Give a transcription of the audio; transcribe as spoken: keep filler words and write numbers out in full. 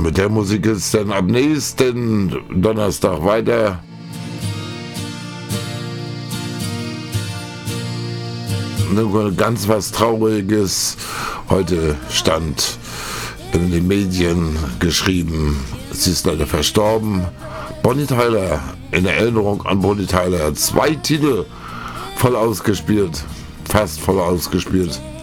mit der Musik geht's dann am nächsten Donnerstag weiter. Nur ganz was Trauriges. Heute stand in den Medien geschrieben, sie ist leider verstorben. Bonnie Tyler, in Erinnerung an Bonnie Tyler, zwei Titel voll ausgespielt, fast voll ausgespielt.